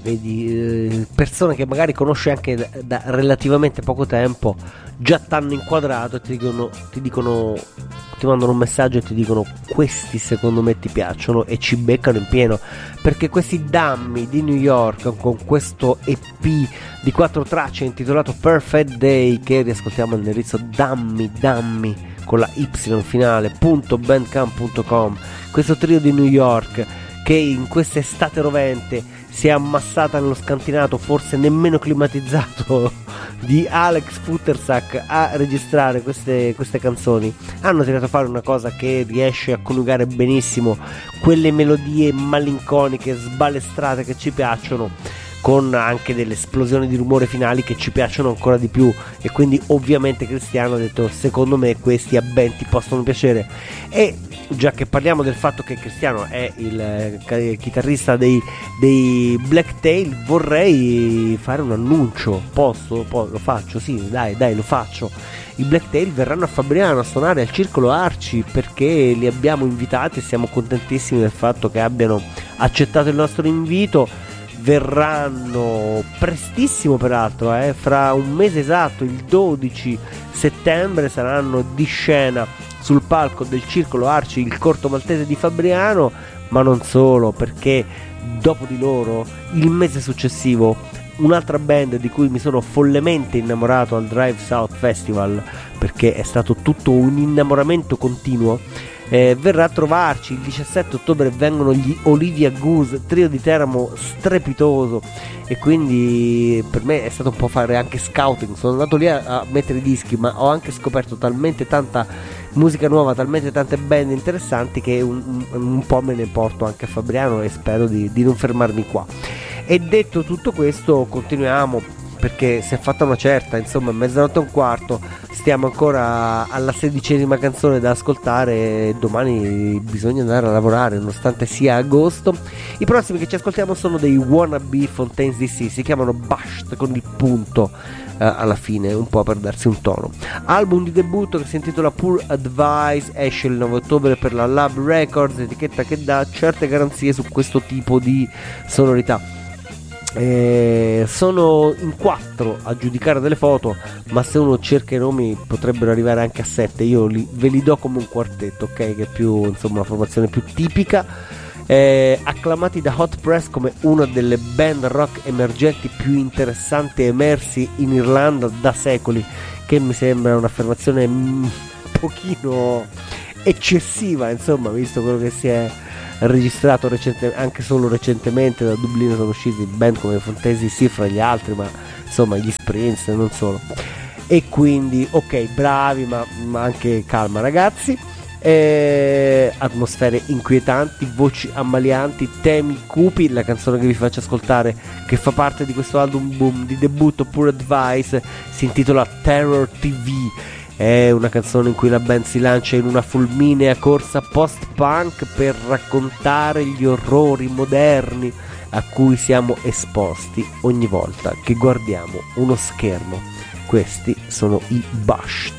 vedi persone che magari conosci anche da relativamente poco tempo, già t'hanno inquadrato e ti mandano un messaggio e ti dicono: questi secondo me ti piacciono, e ci beccano in pieno, perché questi Dammi di New York, con questo EP di 4 tracce intitolato Perfect Day, che riascoltiamo all'indirizzo dammi con la Y finale .bandcamp.com, questo trio di New York che in quest'estate rovente si è ammassata nello scantinato, forse nemmeno climatizzato, di Alex Futtersack a registrare queste canzoni, hanno tirato a fare una cosa che riesce a coniugare benissimo quelle melodie malinconiche, sbalestrate che ci piacciono, con anche delle esplosioni di rumore finali che ci piacciono ancora di più. E quindi ovviamente Cristiano ha detto: secondo me questi a ben ti possono piacere. E già che parliamo del fatto che Cristiano è il chitarrista dei Blacktail, vorrei fare un annuncio. Posso? Lo faccio? Sì, dai, lo faccio. I Blacktail verranno a Fabriano a suonare al Circolo Arci, perché li abbiamo invitati e siamo contentissimi del fatto che abbiano accettato il nostro invito. Verranno prestissimo, peraltro, fra un mese esatto, il 12 settembre, saranno di scena sul palco del Circolo Arci, il Corto Maltese di Fabriano. Ma non solo, perché dopo di loro, il mese successivo, un'altra band di cui mi sono follemente innamorato al Drive South Festival, perché è stato tutto un innamoramento continuo, verrà a trovarci il 17 ottobre. Vengono gli Olivia Goose, trio di Teramo strepitoso, e quindi per me è stato un po' fare anche scouting. Sono andato lì a mettere i dischi, ma ho anche scoperto talmente tanta musica nuova, talmente tante band interessanti, che un po' me ne porto anche a Fabriano, e spero di non fermarmi qua. E detto tutto questo, continuiamo, perché si è fatta una certa, insomma, mezzanotte e un quarto, stiamo ancora alla 16ª canzone da ascoltare, e domani bisogna andare a lavorare nonostante sia agosto. I prossimi che ci ascoltiamo sono dei Wannabe Fontaines DC, si chiamano Bashed con il punto alla fine, un po' per darsi un tono. Album di debutto che si intitola Poor Advice, esce il 9 ottobre per la Lab Records, etichetta che dà certe garanzie su questo tipo di sonorità. Sono in 4 a giudicare delle foto, ma se uno cerca i nomi potrebbero arrivare anche a 7. Io ve li do come un quartetto, ok? Che è più, insomma, una formazione più tipica. Acclamati da Hot Press come una delle band rock emergenti più interessanti emersi in Irlanda da secoli, che mi sembra un'affermazione un pochino eccessiva, insomma, visto quello che si è registrato anche solo recentemente. Da Dublino sono usciti band come Fontesi, sì, fra gli altri, ma insomma gli Sprints non solo. E quindi ok, bravi, ma anche calma, ragazzi. Atmosfere inquietanti, voci ammalianti, temi cupi. La canzone che vi faccio ascoltare, che fa parte di questo album di debutto Poor Advice, si intitola Terror TV. È una canzone in cui la band si lancia in una fulminea corsa post-punk per raccontare gli orrori moderni a cui siamo esposti ogni volta che guardiamo uno schermo. Questi sono i Bush.